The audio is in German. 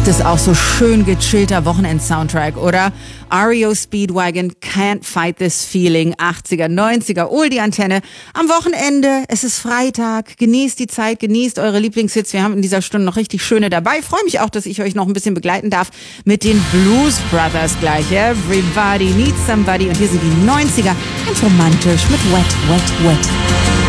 Das ist auch so schön gechillter Wochenend-Soundtrack, oder? REO Speedwagon, Can't Fight This Feeling, 80er, 90er, die Antenne. Am Wochenende, es ist Freitag, genießt die Zeit, genießt eure Lieblingshits. Wir haben in dieser Stunde noch richtig schöne dabei. Freue mich auch, dass ich euch noch ein bisschen begleiten darf mit den Blues Brothers gleich. Everybody needs somebody. Und hier sind die 90er, ganz romantisch mit Wet, Wet, Wet.